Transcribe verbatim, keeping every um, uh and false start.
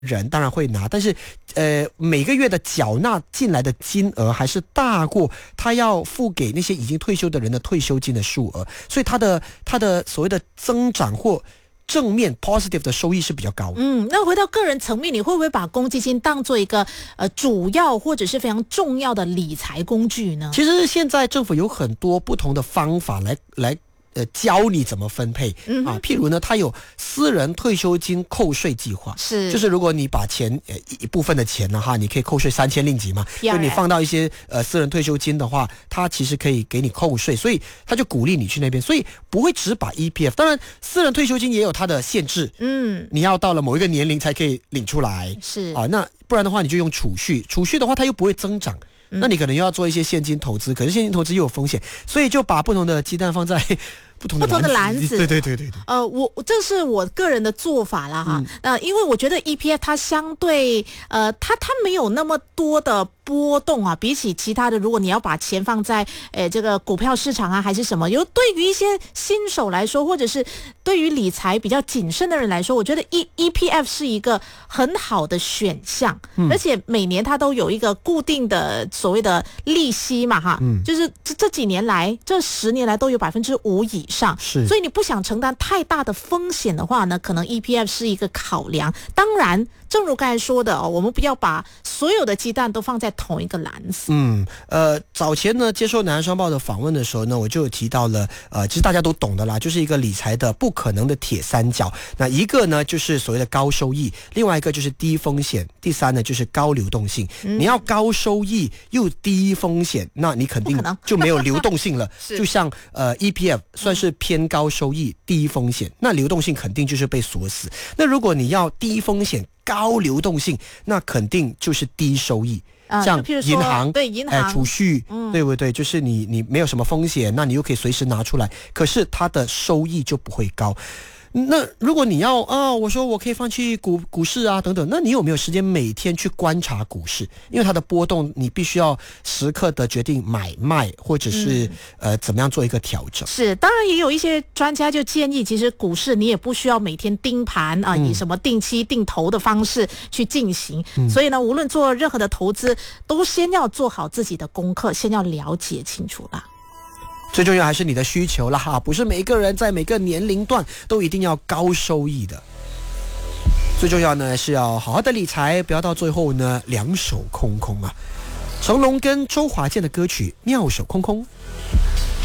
人当然会拿，但是呃每个月的缴纳进来的金额还是大过他要付给那些已经退休的人的退休金的数额，所以他的他的所谓的增长或正面 positive 的收益是比较高的。 嗯，那回到个人层面，你会不会把公积金当做一个呃主要或者是非常重要的理财工具呢？ 其实现在政府有很多不同的方法来来。呃，教你怎么分配、嗯、啊？譬如呢，它有私人退休金扣税计划， 是， 就是如果你把钱呃一部分的钱呢，哈，你可以扣税三千令吉嘛，所以你放到一些呃私人退休金的话，它其实可以给你扣税，所以他就鼓励你去那边，所以不会只把 E P F。当然，私人退休金也有它的限制，嗯，你要到了某一个年龄才可以领出来， 是啊，那不然的话你就用储蓄，储蓄的话它又不会增长。那你可能又要做一些现金投资，可是现金投资又有风险，所以就把不同的鸡蛋放在不同的篮子。不同的篮子，对对对对对。 呃，我这是我个人的做法啦哈。那、嗯呃、因为我觉得 E P F 它相对呃，它它没有那么多的波动啊，比起其他的，如果你要把钱放在呃这个股票市场啊还是什么，有对于一些新手来说，或者是对于理财比较谨慎的人来说，我觉得 E E P F 是一个很好的选项，嗯、而且每年它都有一个固定的所谓的利息嘛哈，嗯、就是这这几年来，这十年来都有百分之五以上， 是， 所以你不想承担太大的风险的话呢，可能 E P F 是一个考量。当然，正如刚才说的哦，我们不要把所有的鸡蛋都放在同一个篮子。 嗯，呃，早前呢接受《南洋商报》的访问的时候呢，我就有提到了，呃，其实大家都懂的啦，就是一个理财的不可能的铁三角。那一个呢就是所谓的高收益，另外一个就是低风险，第三呢就是高流动性。嗯、你要高收益又低风险，那你肯定就没有流动性了。就像呃 E P F 算是偏高收益、低风险，那流动性肯定就是被锁死。那如果你要低风险、高流动性，那肯定就是低收益。 呃、 像银行， 对银行， 哎，储蓄，嗯、对不对？就是你你没有什么风险，那你又可以随时拿出来，可是它的收益就不会高。那如果你要啊，我说我可以放弃股股市啊等等，那你有没有时间每天去观察股市？因为它的波动，你必须要时刻的决定买卖，或者是、嗯、呃怎么样做一个调整。 是，当然也有一些专家就建议，其实股市你也不需要每天盯盘啊、呃，以什么定期定投的方式去进行。嗯、所以呢，无论做任何的投资，都先要做好自己的功课，先要了解清楚啦。 最重要还是你的需求啦哈，不是每一个人在每个年龄段都一定要高收益的。最重要呢是要好好的理财，不要到最后呢两手空空啊。成龙跟周华健的歌曲《妙手空空》。